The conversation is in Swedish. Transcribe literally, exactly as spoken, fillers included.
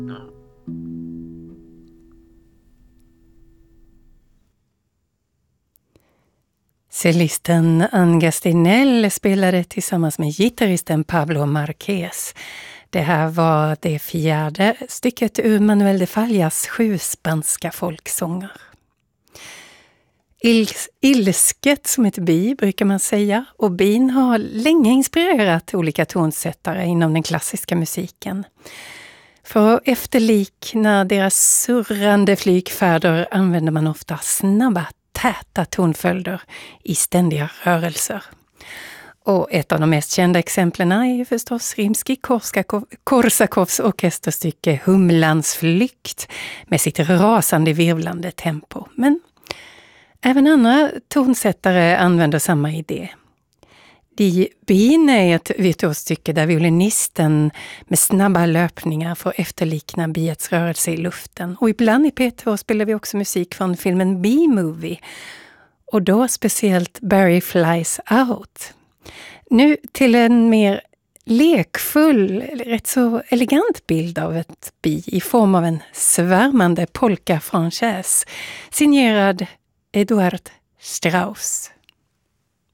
Cellisten Angastinell spelade tillsammans med gitarristen Pablo Marquez. Det här var det fjärde stycket ur Manuel de Fallas sju spanska folksånger. Ils- ilsket som ett bi brukar man säga, och bin har länge inspirerat olika tonsättare inom den klassiska musiken. För att efterlikna deras surrande flygfärder använder man ofta snabba, täta tonföljder i ständiga rörelser. Och ett av de mest kända exemplen är förstås Rimskij-Korsakovs orkesterstycke Humlans flykt med sitt rasande virvlande tempo. Men även andra tonsättare använder samma idé. Die Biene är ett virtuosstycke där violinisten med snabba löpningar får efterlikna biets rörelse i luften. Och ibland i P två spelar vi också musik från filmen B-Movie. Och då speciellt Barry Flies Out. Nu till en mer lekfull, rätt så elegant bild av ett bi i form av en svärmande polka-franchise signerad Eduard Strauss.